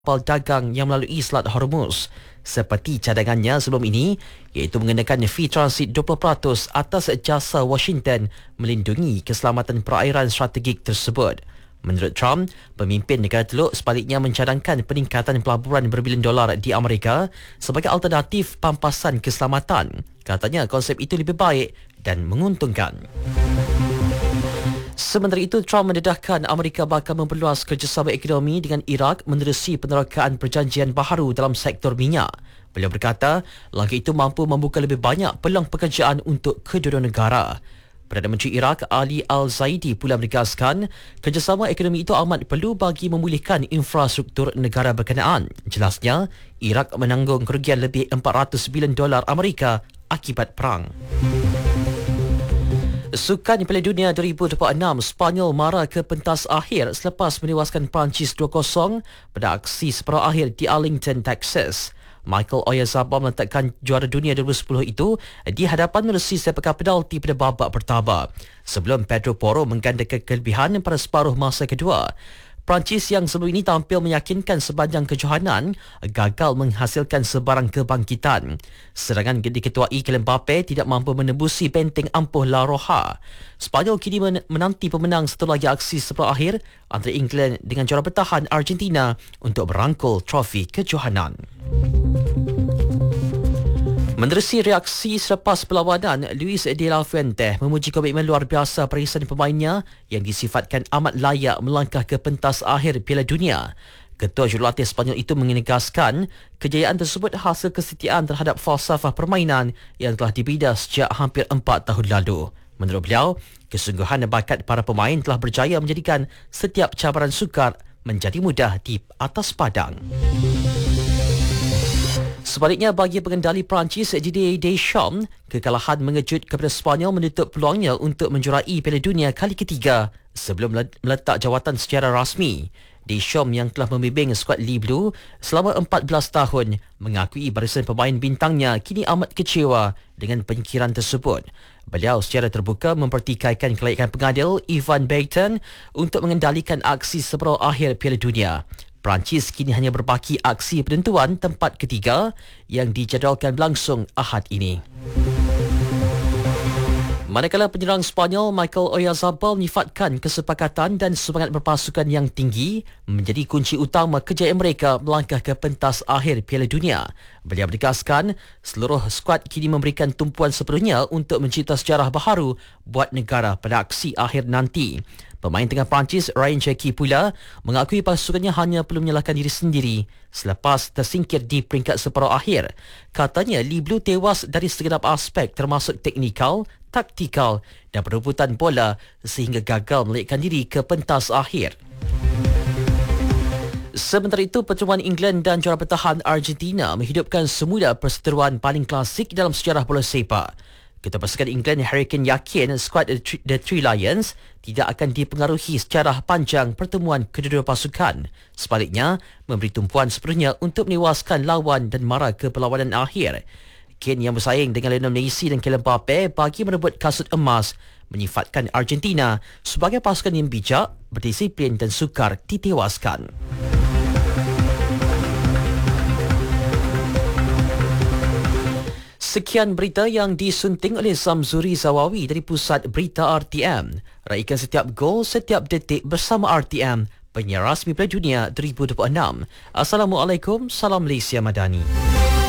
kapal dagang yang melalui Selat Hormuz seperti cadangannya sebelum ini, iaitu mengenakan fee transit 20% atas jasa Washington melindungi keselamatan perairan strategik tersebut. Menurut Trump, pemimpin negara Teluk sebaliknya mencadangkan peningkatan pelaburan berbilion dolar di Amerika sebagai alternatif pampasan keselamatan. Katanya konsep itu lebih baik dan menguntungkan. Sementara itu, Trump mendedahkan Amerika bakal memperluas kerjasama ekonomi dengan Iraq menerusi penerokaan perjanjian baharu dalam sektor minyak. Beliau berkata, langkah itu mampu membuka lebih banyak peluang pekerjaan untuk kedua-dua negara. Perdana Menteri Iraq Ali Al-Zaidi pula menegaskan kerjasama ekonomi itu amat perlu bagi memulihkan infrastruktur negara berkenaan. Jelasnya, Iraq menanggung kerugian lebih 400 bilion dolar Amerika akibat perang. Sukan Piala Dunia 2026, Spanyol marah ke pentas akhir selepas menewaskan Perancis 2-0 pada aksi separuh akhir di Arlington, Texas. Michael Oyarzabal meletakkan juara dunia 2010 itu di hadapan menerusi sepakan penalti pada babak pertama sebelum Pedro Porro menggandakan kelebihan pada separuh masa kedua. Perancis yang sebelum ini tampil meyakinkan sepanjang kejohanan gagal menghasilkan sebarang kebangkitan. Serangan diketuai Kylian Mbappe tidak mampu menembusi benteng ampuh La Roja. Spanyol kini menanti pemenang satu lagi aksi separuh akhir antara England dengan juara bertahan Argentina untuk merangkul trofi kejohanan. Menerusi reaksi selepas perlawanan, Luis de la Fuente memuji komitmen luar biasa barisan pemainnya yang disifatkan amat layak melangkah ke pentas akhir Piala Dunia. Ketua Jurulatih Spanyol itu menegaskan kejayaan tersebut hasil kesetiaan terhadap falsafah permainan yang telah dibina sejak hampir 4 tahun lalu. Menurut beliau, kesungguhan dan bakat para pemain telah berjaya menjadikan setiap cabaran sukar menjadi mudah di atas padang. Sebaliknya, bagi pengendali Perancis Didier Deschamps, kekalahan mengejut kepada Spanyol menutup peluangnya untuk menjuarai Piala Dunia kali ketiga sebelum meletak jawatan secara rasmi. Deschamps yang telah membimbing skuad Le Bleu selama 14 tahun mengakui barisan pemain bintangnya kini amat kecewa dengan penyingkiran tersebut. Beliau secara terbuka mempertikaikan kelayakan pengadil Ivan Beighton untuk mengendalikan aksi separuh akhir Piala Dunia. Perancis kini hanya berbaki aksi penentuan tempat ketiga yang dijadualkan berlangsung Ahad ini. Manakala penyerang Spanyol Michael Oyarzabal menyifatkan kesepakatan dan semangat berpasukan yang tinggi menjadi kunci utama kejayaan mereka melangkah ke pentas akhir Piala Dunia. Beliau menegaskan seluruh skuad kini memberikan tumpuan sepenuhnya untuk mencipta sejarah baharu buat negara pada aksi akhir nanti. Pemain tengah Perancis Ryan Cherki pula mengakui pasukannya hanya perlu menyalahkan diri sendiri selepas tersingkir di peringkat separuh akhir. Katanya Le Bleu tewas dari segenap aspek termasuk teknikal, taktikal dan perebutan bola sehingga gagal melayakkan diri ke pentas akhir. Sementara itu, pertemuan England dan juara bertahan Argentina menghidupkan semula perseteruan paling klasik dalam sejarah bola sepak. Ketua pasukan England Harry Kane yakin skuad The Three Lions tidak akan dipengaruhi secara panjang pertemuan kedua-dua pasukan. Sebaliknya, memberi tumpuan sepenuhnya untuk menewaskan lawan dan marah ke perlawanan akhir. Kane yang bersaing dengan Lionel Messi dan Kylian Mbappe bagi merebut kasut emas menyifatkan Argentina sebagai pasukan yang bijak, berdisiplin dan sukar ditewaskan. Sekian berita yang disunting oleh Samzuri Zawawi dari Pusat Berita RTM. Raikan setiap gol, setiap detik bersama RTM, penyiar rasmi Piala Dunia 2026. Assalamualaikum, salam Malaysia Madani.